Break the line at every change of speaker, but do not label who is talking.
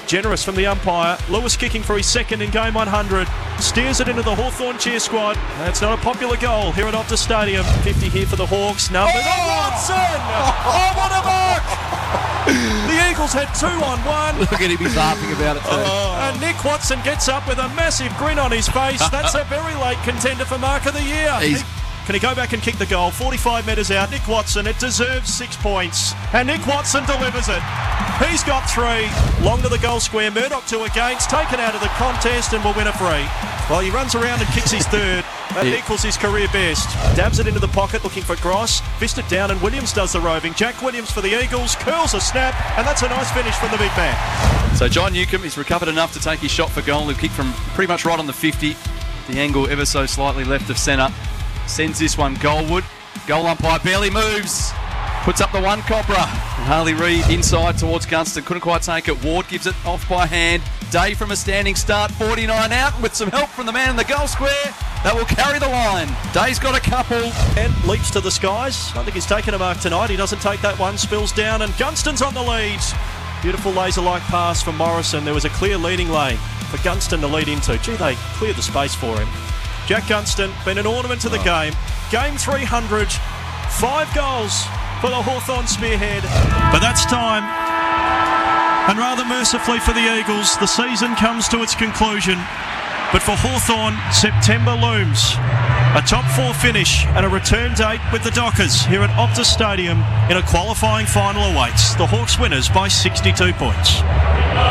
Generous from the umpire. Lewis kicking for his second in game 100. Steers it into the Hawthorn cheer squad. That's not a popular goal here at Optus Stadium. 50 here for the Hawks. Numbers. Watson! Oh, what a mark! The Eagles had 2 on 1.
Look at him, he's laughing about it too.
And Nick Watson gets up with a massive grin on his face. That's a very late contender for Mark of the Year. Can he go back and kick the goal? 45 metres out. Nick Watson, it deserves 6 points. And Nick Watson delivers it. He's got 3. Long to the goal square. Murdoch 2 against. Taken out of the contest and will win a free. Well, he runs around and kicks his third. That equals his career best. Dabs it into the pocket looking for Gross. Fist it down and Williams does the roving. Jack Williams for the Eagles. Curls a snap. And that's a nice finish from the big man.
So John Newcombe is recovered enough to take his shot for goal. He'll kick from pretty much right on the 50. The angle ever so slightly left of centre. Sends this one goalward. Goal umpire barely moves. Puts up the one Cobra. And Harley Reid inside towards Gunston. Couldn't quite take it. Ward gives it off by hand. Day from a standing start. 49 out with some help from the man in the goal square. That will carry the line. Day's got a couple.
And leaps to the skies. I think he's taken a mark tonight. He doesn't take that one. Spills down and Gunston's on the lead. Beautiful laser-like pass from Morrison. There was a clear leading lane for Gunston to lead into. Gee, they cleared the space for him. Jack Gunston, been an ornament to the game. Game 300, 5 goals for the Hawthorn Spearhead. But that's time. And rather mercifully for the Eagles, the season comes to its conclusion. But for Hawthorn, September looms. A top 4 finish and a return date with the Dockers here at Optus Stadium in a qualifying final awaits. The Hawks winners by 62 points.